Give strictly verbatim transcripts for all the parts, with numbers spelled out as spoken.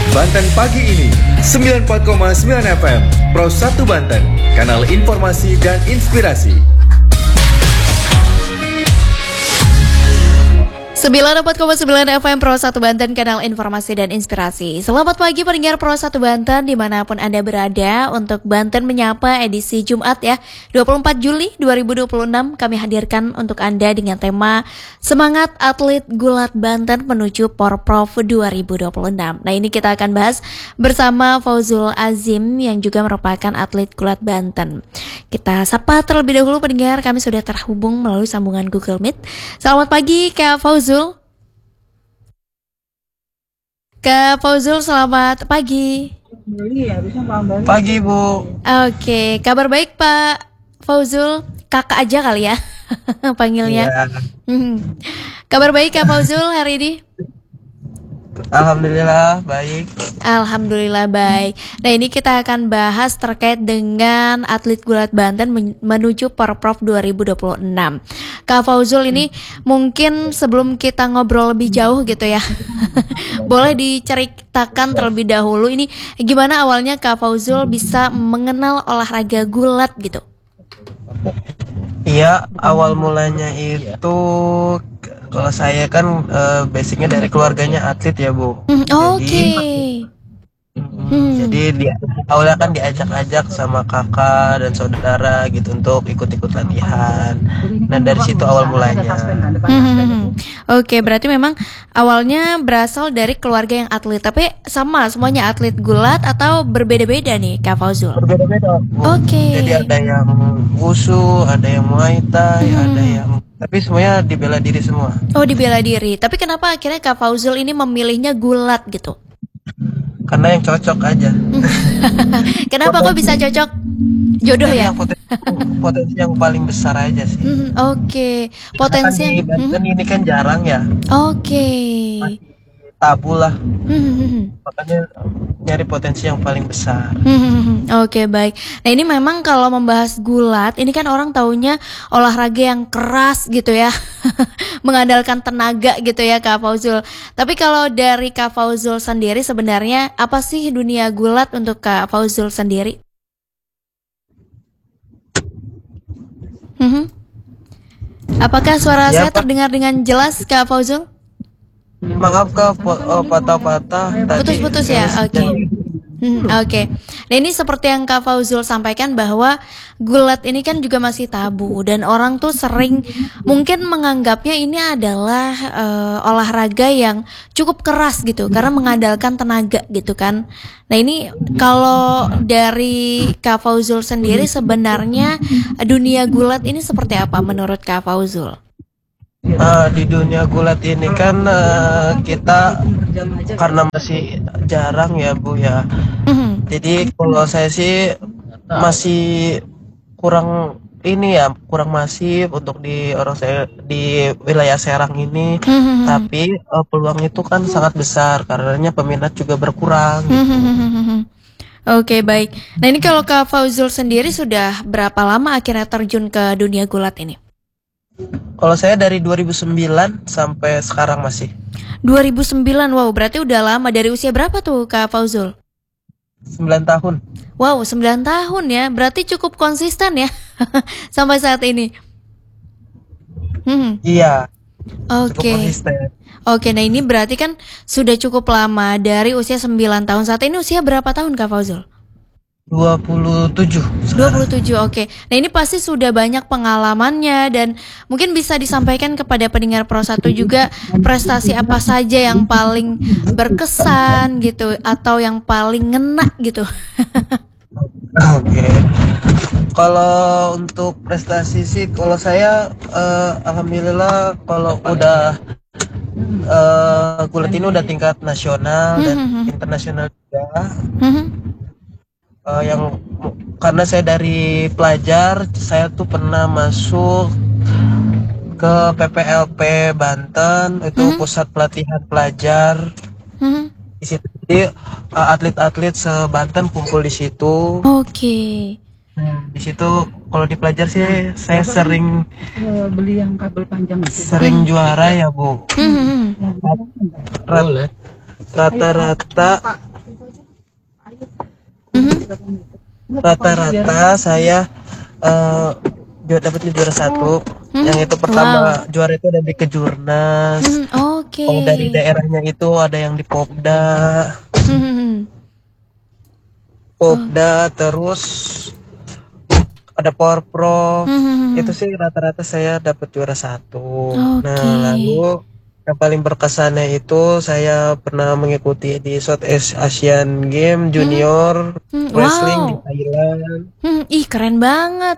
Banten pagi ini sembilan puluh empat koma sembilan F M Pro satu Banten, kanal informasi dan inspirasi. sembilan puluh empat koma sembilan F M Pro satu Banten, kanal informasi dan inspirasi. Selamat pagi pendengar Pro satu Banten dimanapun Anda berada. Untuk Banten Menyapa edisi Jumat ya, dua puluh empat Juli dua ribu dua puluh enam, kami hadirkan untuk Anda dengan tema Semangat Atlet Gulat Banten menuju Porprov dua ribu dua puluh enam. Nah, ini kita akan bahas bersama Fauzul Azim yang juga merupakan atlet Gulat Banten. Kita sapa terlebih dahulu pendengar, kami sudah terhubung melalui sambungan Google Meet. Selamat pagi Kak Fauzul. Kak Fauzul, selamat pagi. Pagi, Bu. Oke, kabar baik Pak Fauzul. Kakak aja kali ya panggilnya. Iya. Hmm. Kabar baik Kak Fauzul hari ini? Alhamdulillah baik. Alhamdulillah baik. Nah, ini kita akan bahas terkait dengan atlet Gulat Banten men- menuju Porprov dua ribu dua puluh enam. Kak Fauzul, ini mungkin sebelum kita ngobrol lebih jauh gitu ya, boleh diceritakan terlebih dahulu ini gimana awalnya Kak Fauzul bisa mengenal olahraga gulat gitu? Iya, awal mulanya itu kalau saya kan uh, basicnya dari keluarganya atlet ya, Bu. Hmm, Oke. Jadi, Hmm. jadi dia awalnya kan diajak-ajak sama kakak dan saudara gitu untuk ikut-ikut latihan. Nah, dari situ awal mulanya. Hmm. Oke, berarti memang awalnya berasal dari keluarga yang atlet, tapi sama semuanya atlet gulat atau berbeda-beda nih Kak Fauzul? Berbeda-beda, Bu. Oke. Jadi ada yang wushu, ada yang muay thai, Hmm. ada yang tapi semuanya dibela diri semua. Oh, dibela diri. Tapi kenapa akhirnya Kak Fauzul ini memilihnya gulat gitu? Karena yang cocok aja. Kenapa kok bisa cocok? Jodoh ya? Yang potensi, potensi yang paling besar aja sih. Hmm, Oke. Karena Potensi kan di yang Banten ini kan jarang ya, Oke. tabu lah. Hmm. Makanya nyari potensi yang paling besar. Hmm, Oke, baik. Nah, ini memang kalau membahas gulat, ini kan orang taunya olahraga yang keras gitu ya, mengandalkan tenaga gitu ya Kak Fauzul. Tapi kalau dari Kak Fauzul sendiri sebenarnya apa sih dunia gulat untuk Kak Fauzul sendiri? Hmm. Apakah suara Ya, saya Pak. terdengar dengan jelas Kak Fauzul? Maaf Kak, po- oh, patah-patah tadi. Putus-putus ya, oke. Hmm, Oke, nah ini seperti yang Kak Fauzul sampaikan bahwa gulat ini kan juga masih tabu dan orang tuh sering mungkin menganggapnya ini adalah eh, olahraga yang cukup keras gitu karena mengandalkan tenaga gitu kan. Nah, ini kalau dari Kak Fauzul sendiri sebenarnya dunia gulat ini seperti apa menurut Kak Fauzul? Ah, di dunia gulat ini kan eh, kita karena masih jarang ya Bu ya. Mhm. Jadi kalau saya sih masih kurang ini ya, kurang masif untuk di orang saya di wilayah Serang ini. Mhm. Tapi eh, peluang itu kan sangat besar karena peminat juga berkurang. Mhm. Oke, baik. Nah, ini kalau Kak Fauzul sendiri sudah berapa lama akhirnya terjun ke dunia gulat ini? Kalau saya dari dua ribu sembilan sampai sekarang masih dua ribu sembilan, wow, berarti udah lama. Dari usia berapa tuh Kak Fauzul? sembilan tahun. Wow, sembilan tahun ya, berarti cukup konsisten ya sampai saat ini. Hmm. Iya, cukup Oke. konsisten. Oke, nah ini berarti kan sudah cukup lama dari usia sembilan tahun. Saat ini usia berapa tahun Kak Fauzul? dua puluh tujuh dua puluh tujuh, oke. Nah, ini pasti sudah banyak pengalamannya dan mungkin bisa disampaikan kepada pendengar Pro satu juga prestasi apa saja yang paling berkesan gitu atau yang paling ngena gitu. Oke. Kalau untuk prestasi sih, kalau saya eh, alhamdulillah kalau udah eh gulat ini udah tingkat nasional dan internasional juga. Mhm. Eh, yang karena saya dari pelajar, saya tuh pernah masuk ke P P L P Banten, itu Mhm. pusat pelatihan pelajar. Mhm. Di situ jadi eh, atlet-atlet se-Banten kumpul di situ. Oke. Nah, di situ kalau di pelajar sih saya sering Eh, beli yang kabel panjang itu. sering juara ya Bu. Mhm. Rat- Rata-rata Rata-rata saya eh juara dapatnya juara satu. Hmm, Yang itu wow. pertama juara itu ada di Kejurnas. Hmm, oke. Kalau dari daerahnya itu ada yang di Popda, Hmm, hmm, hmm. Oh. Popda terus ada Power Prof. Hmm, hmm, hmm. Itu sih rata-rata saya dapat juara satu. Nah, Oke. lalu yang paling berkesannya itu saya pernah mengikuti di Southeast Asian Game Junior Hmm, Wrestling di wow. Thailand. Hmm, ih keren banget.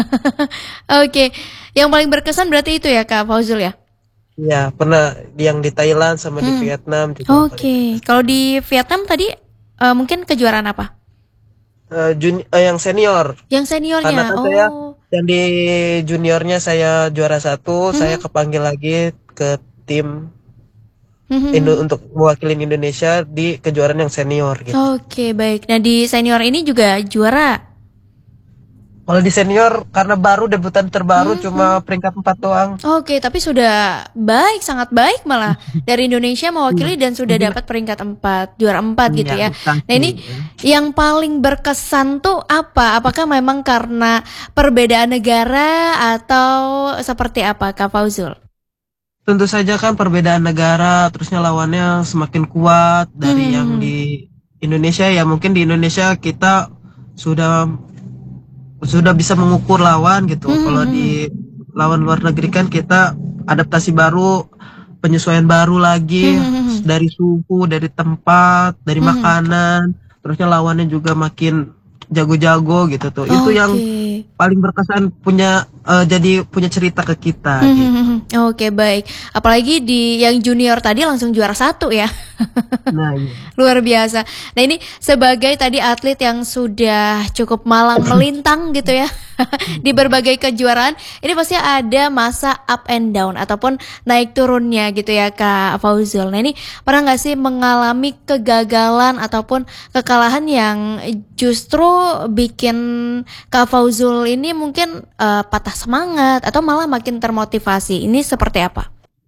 Oke, yang paling berkesan berarti itu ya Kak Fauzul ya? Ya, pernah yang di Thailand sama di Hmm. Vietnam juga yang paling Oke, berkesan. kalau di Vietnam tadi eh, mungkin kejuaraan apa? Eh, juni- eh, yang senior, Yang karena seniornya. kan saya Oh. yang di juniornya saya juara satu, saya Hmm, kepanggil lagi ke tim hmm, hmm, Indo hmm. untuk mewakili Indonesia di kejuaraan yang senior gitu. Oke, baik. Nah, di senior ini juga juara. Kalau di senior karena baru debutan terbaru Hmm, cuma hmm. peringkat empat doang. Oke, tapi sudah baik, sangat baik malah dari Indonesia Iya. mewakili dan sudah dapat peringkat empat, juara empat gitu Iya, ya. Nah ini instansi. yang paling berkesan tuh apa? Apakah memang karena perbedaan negara atau seperti apa, Kak Fauzul? Tentu saja kan perbedaan negara, terusnya lawannya semakin kuat dari yang Hmm, di Indonesia ya. Mungkin di Indonesia kita sudah sudah bisa mengukur lawan gitu. Kalau hmm, di lawan luar negeri kan kita adaptasi baru, penyesuaian baru lagi hmm, dari suhu, dari tempat, dari hmm. makanan. Terusnya lawannya juga makin jago-jago gitu tuh. Itu yang Oke. paling berkesan punya eh, jadi punya cerita ke kita gitu. Hmm, Oke, baik. Apalagi di yang junior tadi langsung juara satu ya. Nah, iya. Luar biasa. Nah ini sebagai tadi atlet yang sudah cukup malang melintang gitu ya di berbagai kejuaraan, ini pasti ada masa up and down ataupun naik turunnya gitu ya Kak Fauzul. Nah ini pernah nggak sih mengalami kegagalan ataupun kekalahan yang justru bikin Kak Fauzul ini mungkin eh, patah semangat atau malah makin termotivasi? Ini seperti apa?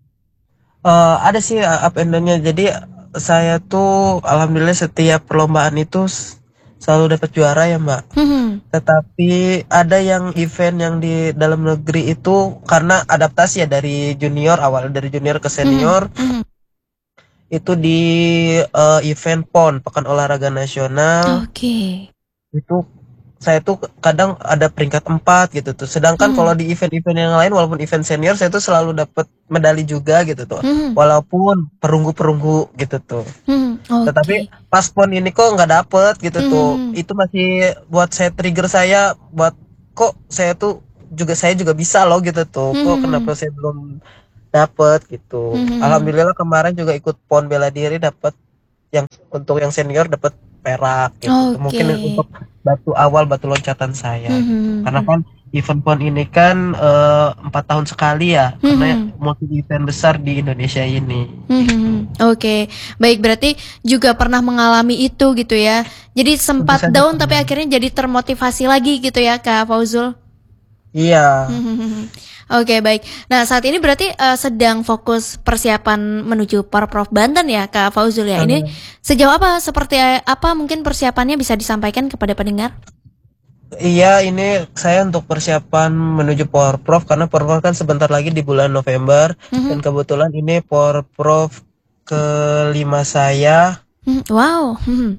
Eh, ada sih uh, up and down-nya. Jadi saya tuh alhamdulillah setiap perlombaan itu s- selalu dapat juara ya Mbak. Hmm, Tetapi ada yang event yang di dalam negeri itu karena adaptasi ya dari junior awal dari junior ke hmm, senior hmm. itu di eh, event PON Pekan Olahraga Nasional Oke. itu saya tuh kadang ada peringkat empat gitu tuh. Sedangkan Hmm. kalau di event-event yang lain walaupun event senior saya tuh selalu dapat medali juga gitu tuh. Hmm. Walaupun perunggu-perunggu gitu tuh. Hmm, Tetapi oke. pas PON ini kok nggak dapet gitu tuh. Hmm, Itu masih buat saya trigger saya buat kok saya tuh juga saya juga bisa loh gitu tuh. Kok hmm, kenapa saya belum dapet gitu. hmm, Alhamdulillah kemarin juga ikut PON bela diri dapet yang untuk yang senior dapat perak gitu tuh. oke. Mungkin untuk batu awal batu loncatan saya gitu. Karena Hmm, kan event PON ini kan eh, empat tahun sekali ya. Karena hmm, multi event besar di Indonesia ini. hmm, oke. Baik, berarti juga pernah mengalami itu gitu ya. Jadi Tentu sempat saja down tapi pernah. akhirnya jadi termotivasi lagi gitu ya Kak Fauzul. Iya. Hmm, Oke, baik. Nah, saat ini berarti eh, sedang fokus persiapan menuju Porprov Banten ya Kak Fauzul ya. Ini Eh, sejauh apa seperti apa mungkin persiapannya bisa disampaikan kepada pendengar? iya ini saya untuk persiapan menuju Porprov karena Porprov kan sebentar lagi di bulan November Hmm, dan kebetulan ini Porprov kelima saya. hmm, Wow. Hmm,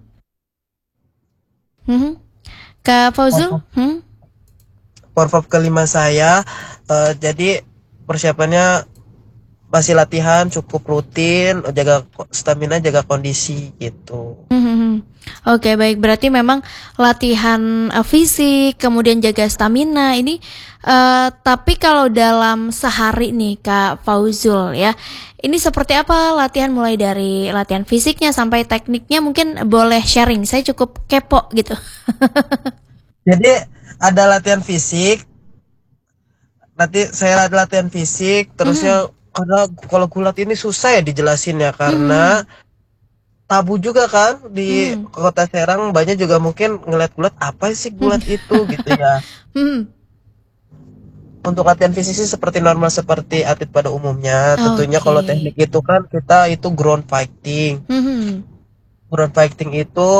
hmm. Kak Fauzul? Porprov, Hmm? Porprov kelima saya. Eh, jadi persiapannya masih latihan cukup rutin, jaga ko- stamina, jaga kondisi gitu. Hmm. Oke, baik. Berarti memang latihan eh, fisik, kemudian jaga stamina ini. eh, tapi kalau dalam sehari nih, Kak Fauzul ya, ini seperti apa latihan mulai dari latihan fisiknya sampai tekniknya mungkin boleh sharing. Saya cukup kepo gitu. Jadi ada latihan fisik, nanti saya ada latihan fisik, Hmm. terusnya karena kalau gulat ini susah ya dijelasin ya Hmm. karena tabu juga kan di Hmm. Kota Serang banyak juga mungkin ngeliat gulat apa sih Hmm. gulat itu gitu ya. Hmm. Untuk latihan fisik sih seperti normal seperti atlet pada umumnya. Tentunya Oke. kalau teknik itu kan kita itu ground fighting. Hmm. Ground fighting itu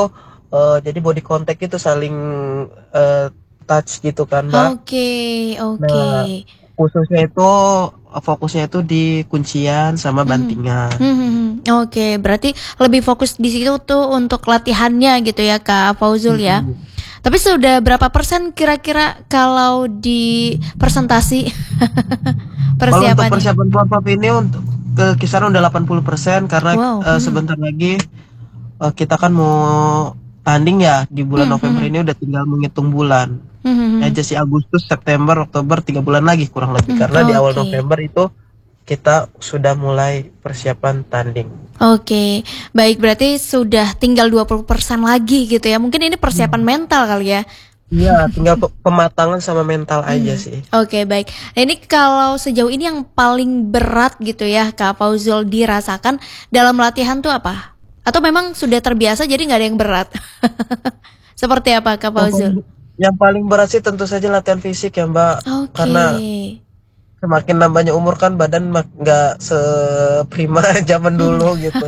eh, jadi body contact itu saling eh, touch gitu kan, Mbak. Oke, oke. Nah, khususnya itu fokusnya itu di kuncian sama Mhm. bantingan. Mhm. Oke, berarti lebih fokus di situ tuh untuk latihannya gitu ya Kak Fauzul ya. Mhm. Tapi sudah berapa persen kira-kira kalau di presentasi Kalau untuk persiapannya? persiapan pop-up ini untuk ke kisaran udah delapan puluh persen karena Wow. eh, Mhm. sebentar lagi eh, kita kan mau tanding ya di bulan Mhm, November mhm. ini, udah tinggal menghitung bulan. Mhm, Aja sih Agustus, September, Oktober, tiga bulan lagi kurang lebih, mhm. karena di awal Oke. November itu kita sudah mulai persiapan tanding. Oke, baik berarti sudah tinggal dua puluh persen lagi gitu ya. Mungkin ini persiapan Hmm. mental kali ya. Iya, tinggal pe- pematangan sama mental aja Mhm. sih. Oke, baik. Nah, ini kalau sejauh ini yang paling berat gitu ya Kak Fauzul dirasakan dalam latihan tuh apa? Atau memang sudah terbiasa jadi nggak ada yang berat? Seperti apa Kak Yang paling, Fauzul? yang paling berat sih tentu saja latihan fisik ya, Mbak. Oke. Karena semakin nambahnya umur kan badan mak- nggak seprima zaman dulu gitu.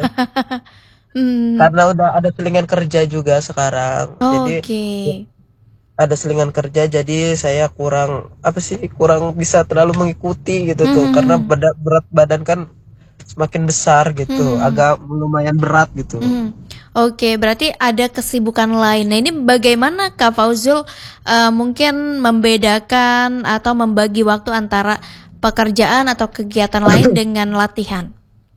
Hmm, Karena udah ada selingan kerja juga sekarang. Jadi oke. ada selingan kerja, jadi saya kurang apa sih kurang bisa terlalu mengikuti gitu tuh, karena Mhm, beda- berat badan kan semakin besar gitu, mhm, agak lumayan berat gitu. mhm. Oke, berarti ada kesibukan lain. Nah, ini bagaimana Kak Fauzul eh, mungkin membedakan atau membagi waktu antara pekerjaan atau kegiatan lain dengan latihan?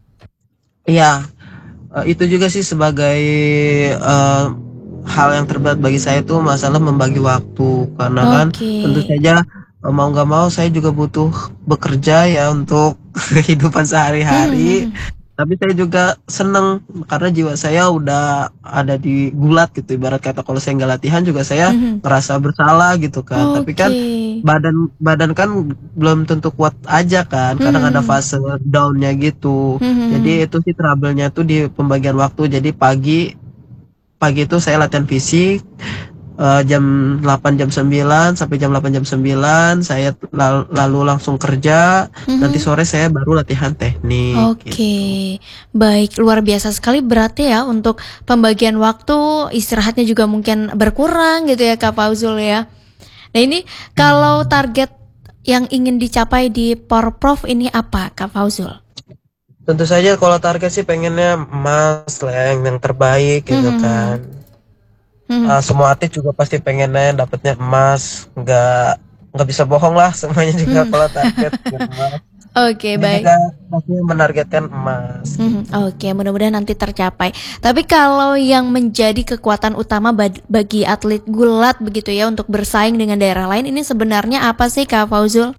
Iya, eh, itu juga sih sebagai eh, hal yang terberat bagi saya tuh masalah membagi waktu, karena kan Oke. tentu saja eh, mau nggak mau saya juga butuh bekerja ya untuk kehidupan Mhm, sehari. mhm, Tapi saya juga seneng karena jiwa saya udah ada di gulat gitu, ibarat kata kalau saya nggak latihan juga saya mhm. ngerasa bersalah gitu kan. Tapi kan Oke. badan badan kan belum tentu kuat aja kan, kadang ada Mhm, fase downnya gitu. Jadi mhm. itu sih trouble-nya tuh di pembagian waktu. Jadi pagi pagi itu saya latihan fisik eh, jam delapan jam sembilan sampai jam delapan jam sembilan saya lal- lalu langsung kerja. Nanti Mhm. sore saya baru latihan teknik Oke, gitu. baik, luar biasa sekali berarti ya untuk pembagian waktu, istirahatnya juga mungkin berkurang gitu ya Kak Fauzul ya. Nah ini kalau target yang ingin dicapai di Porprov ini apa Kak Fauzul? Tentu saja kalau target sih pengennya emas lah yang, yang terbaik gitu kan. Mhm, mhm. Ah, semua atlet juga pasti pengennya dapatnya emas, nggak nggak bisa bohong lah semuanya juga Mhm. kalau target pengen emas. Oke, Ini baik. juga pasti menargetkan emas Mhm, gitu. oke, mudah-mudahan nanti tercapai. Tapi kalau yang menjadi kekuatan utama bad- bagi atlet gulat begitu ya untuk bersaing dengan daerah lain ini sebenarnya apa sih Kak Fauzul?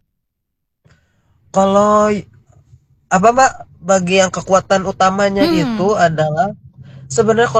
Kalau apa Mbak, bagi yang kekuatan utamanya Hmm. itu adalah sebenarnya